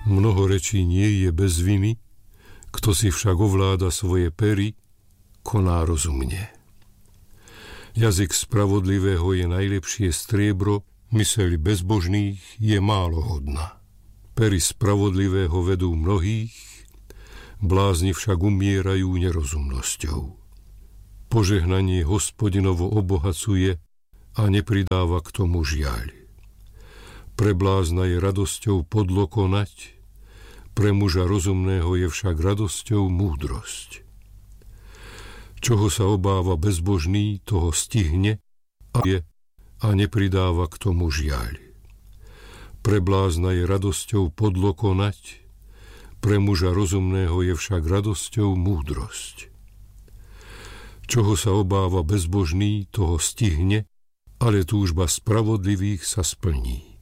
Mnoho rečí nie je bez viny, kto si však ovláda svoje pery, koná rozumne. Jazyk spravodlivého je najlepšie striebro, myseľ bezbožných je málohodná. Pery spravodlivého vedú mnohých, blázni však umierajú nerozumnosťou. Požehnanie Hospodinovo obohacuje a nepridáva k tomu žiaľ. Pre blázna je radosťou podlo konať, pre muža rozumného je však radosťou múdrosť. Čoho sa obáva bezbožný, toho stihne a nepridáva k tomu žiaľ. Pre blázna je radosťou podlo konať, pre muža rozumného je však radosťou múdrosť. Čoho sa obáva bezbožný, toho stihne, ale túžba spravodlivých sa splní.